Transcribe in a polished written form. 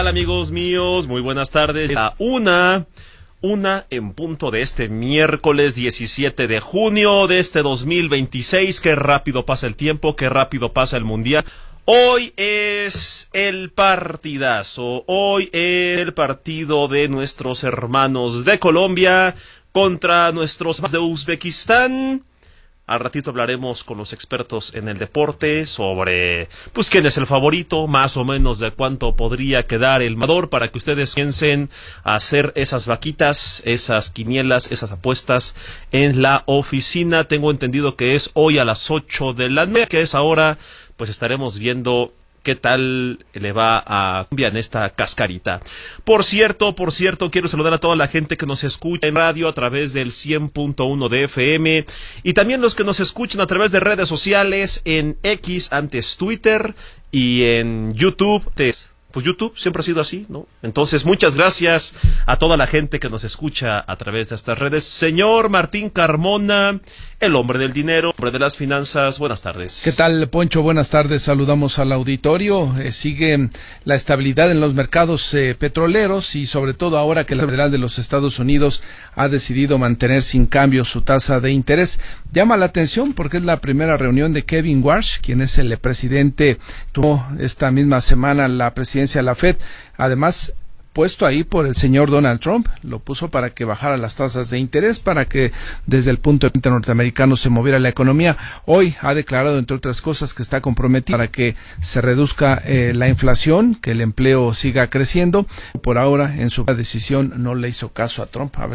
Hola amigos míos, muy buenas tardes. A una en punto de este miércoles 17 de junio de este 2026. Qué rápido pasa el tiempo, qué rápido pasa el mundial. Hoy es el partidazo, hoy es el partido de nuestros hermanos de Colombia contra nuestros de Uzbekistán. Al ratito hablaremos con los expertos en el deporte sobre, pues, quién es el favorito, más o menos de cuánto podría quedar el marcador para que ustedes piensen a hacer esas vaquitas, esas quinielas, esas apuestas en la oficina. Tengo entendido que es hoy a las 8 de la noche, que es ahora, pues estaremos viendo qué tal le va a Colombia en esta cascarita. Por cierto, quiero saludar a toda la gente que nos escucha en radio a través del 100.1 de FM y también los que nos escuchan a través de redes sociales en X, antes Twitter, y en YouTube. Pues YouTube siempre ha sido así, ¿no? Entonces, muchas gracias a toda la gente que nos escucha a través de estas redes. Señor Martín Carmona, el hombre del dinero, hombre de las finanzas, buenas tardes. ¿Qué tal, Poncho? Buenas tardes, saludamos al auditorio. Sigue la estabilidad en los mercados petroleros y sobre todo ahora que la Federal de los Estados Unidos ha decidido mantener sin cambio su tasa de interés. Llama la atención porque es la primera reunión de Kevin Warsh, quien es el presidente, tuvo esta misma semana la presidencia de la Fed, además puesto ahí por el señor Donald Trump, lo puso para que bajara las tasas de interés, para que desde el punto de vista norteamericano se moviera la economía. Hoy ha declarado, entre otras cosas, que está comprometido para que se reduzca la inflación, que el empleo siga creciendo. Por ahora, en su decisión, no le hizo caso a Trump. A ver